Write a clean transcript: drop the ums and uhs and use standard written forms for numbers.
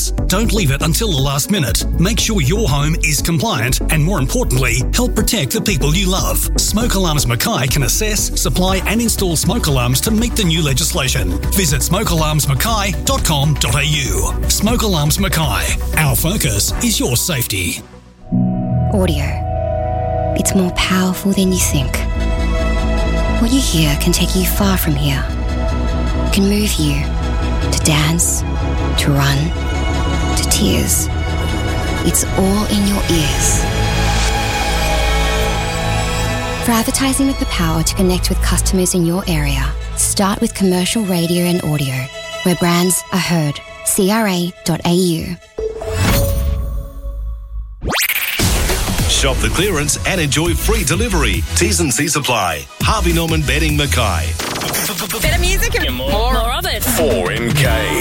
alarms. Don't leave it until the last minute. Make sure your home is compliant and, more importantly, help protect the people you love. Smoke Alarms Mackay can assess, supply and install smoke alarms to meet the new legislation. Visit smokealarmsmackay.com.au. Smoke Alarms Mackay. Our focus is your safety. Audio. It's more powerful than you think. What you hear can take you far from here. Can move you to dance, to run, to tears. It's all in your ears. For advertising with the power to connect with customers in your area, start with commercial radio and audio, where brands are heard. CRA.au. Shop the clearance and enjoy free delivery. T's and C's apply. Harvey Norman Bedding Mackay. Better music and more of it. 4MK.